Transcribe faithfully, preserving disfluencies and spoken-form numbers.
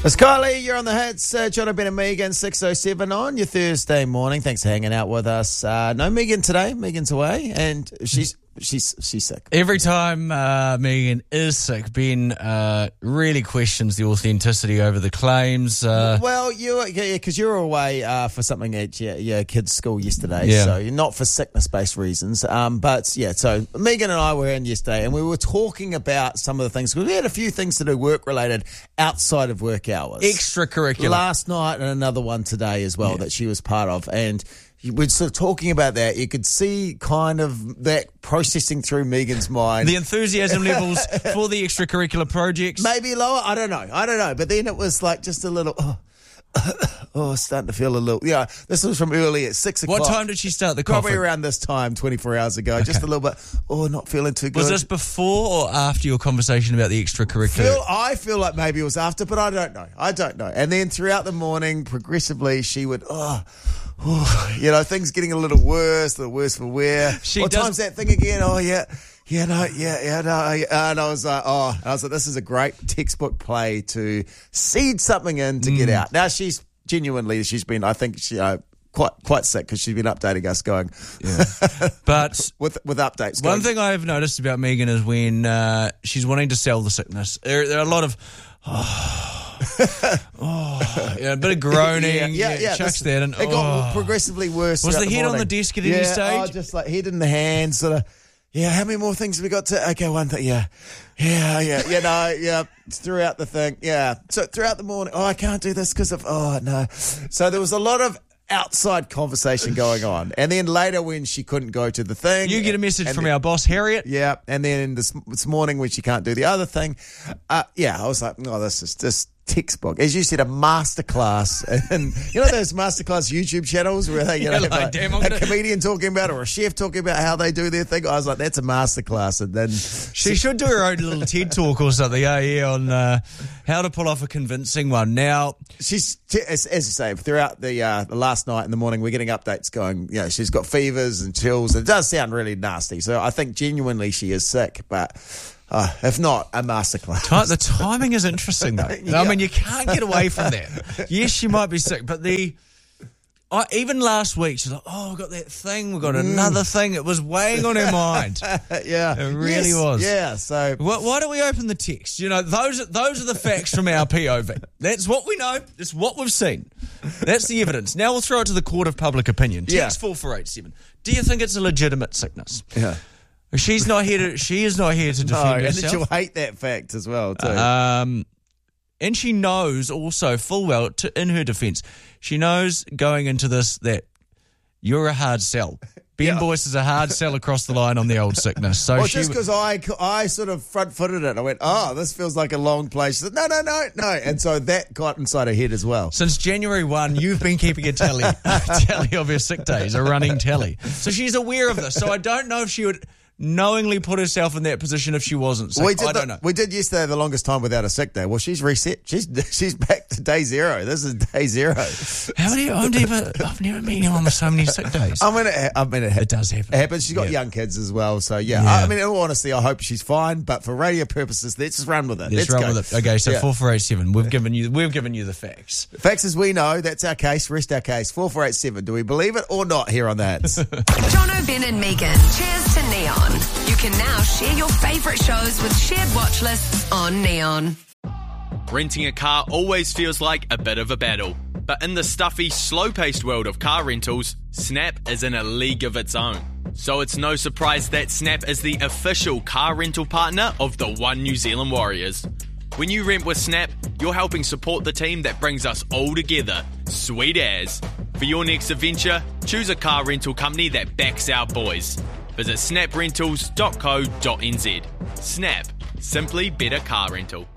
It's Kylie, you're on the hits. Uh, John, Ben and Megan, six oh seven on your Thursday morning. Thanks for hanging out with us. Uh, no Megan today. Megan's away, and she's she's she's sick. Every time uh, Megan is sick, Ben uh, really questions the authenticity over the claims. Uh, well, you yeah, because you were away uh, for something at your, your kids' school yesterday, yeah. so you're not for sickness-based reasons. Um, but yeah, so Megan and I were in yesterday, and we were talking about some of the things. We had a few things to do work-related outside of work hours. Extracurricular. Last night and another one today as well yeah. that she was part of. And we're sort of talking about that. You could see kind of that processing through Megan's mind. The enthusiasm levels for the extracurricular projects. Maybe lower. I don't know. I don't know. But then it was like just a little... Oh. Oh, starting to feel a little... Yeah, this was from early at six o'clock. What time did she start the coffee? Probably around this time, twenty-four hours ago. Okay. Just a little bit, oh, not feeling too good. Was this before or after your conversation about the extracurricular? Feel, I feel like maybe it was after, but I don't know. I don't know. And then throughout the morning, progressively, she would... oh. Oh, you know, things getting a little worse, a little worse for wear. She what does... time's that thing again? Oh, yeah. Yeah, no, yeah, yeah, no. Yeah. And I was like, oh, and I was like, this is a great textbook play to seed something in to mm. get out. Now, she's genuinely, she's been, I think, she, uh, quite quite sick because she's been updating us going. Yeah. But with with updates. One going. thing I've noticed about Megan is when uh, she's wanting to sell the sickness, there, there are a lot of, oh, oh yeah, a bit of groaning. yeah, yeah, yeah, yeah chucks that. And, it oh. got progressively worse. Was the, the head morning. on the desk at yeah, any stage? Oh, just like head in the hand, sort of. Yeah, how many more things have we got to? Okay, one thing. Yeah, yeah, yeah, yeah. No, yeah. Throughout the thing, yeah. So throughout the morning, oh, I can't do this because of. Oh no. So there was a lot of outside conversation going on, and then later when she couldn't go to the thing, you get a message from then, our boss Harriet. Yeah, and then this this morning when she can't do the other thing, uh, yeah, I was like, oh, this is just textbook. As you said, a masterclass, and you know those masterclass YouTube channels where they you know, like, like, damn, a gonna... comedian talking about it or a chef talking about how they do their thing. I was like, that's a masterclass, and then she should do her own little TED talk or something. Oh yeah, on uh, how to pull off a convincing one. Now she's as, as you say throughout the uh, the last night and the morning, we're getting updates going. You know, she's got fevers and chills. It does sound really nasty. So I think genuinely she is sick, but. Uh, if not, a masterclass. The timing is interesting, though. yeah. I mean, you can't get away from that. Yes, she might be sick, but the I, even last week, she's like, oh, we've got that thing, we've got mm. another thing. It was weighing on her mind. yeah. It really yes. was. Yeah, so... Why, why don't we open the text? You know, those, those are the facts from our P O V. That's what we know. That's what we've seen. That's the evidence. Now we'll throw it to the court of public opinion. Text yeah. four four eight seven. Do you think it's a legitimate sickness? Yeah. She's not here to. She is not here to defend no, herself. And she'll hate that fact as well too. Um, and she knows also full well, to, in her defence, she knows going into this that you're a hard sell. Ben yeah. Boyce is a hard sell across the line on the old sickness. So well, she just because I, I sort of front-footed it. I went, oh, this feels like a long play. She said, no, no, no, no. And so that got inside her head as well. Since January first, you've been keeping a tally, a tally of her sick days, a running tally. So she's aware of this. So I don't know if she would... knowingly put herself in that position if she wasn't sick. We did I don't the, know. We did yesterday the longest time without a sick day. Well, she's reset. She's she's back to day zero. This is day zero. How many? I've never, I've never met anyone with so many sick days. I mean, it, I mean, it, it does happen. It happens. She's got yeah. young kids as well, so yeah. yeah. I, I mean, in all honesty, I hope she's fine. But for radio purposes, let's just run with it. Let's, let's run go. with it. Okay, so yeah. four four eight seven. We've given you. We've given you the facts. Facts as we know. That's our case. Rest our case. Four four eight seven. Do we believe it or not? Here on that. Jono, Ben, and Megan. Cheers to Neon. You can now share your favourite shows with shared watch lists on Neon. Renting a car always feels like a bit of a battle. But in the stuffy, slow-paced world of car rentals, Snap is in a league of its own. So it's no surprise that Snap is the official car rental partner of the One New Zealand Warriors. When you rent with Snap, you're helping support the team that brings us all together. Sweet as. For your next adventure, choose a car rental company that backs our boys. Visit snap rentals dot co dot n z. Snap. Simply better car rental.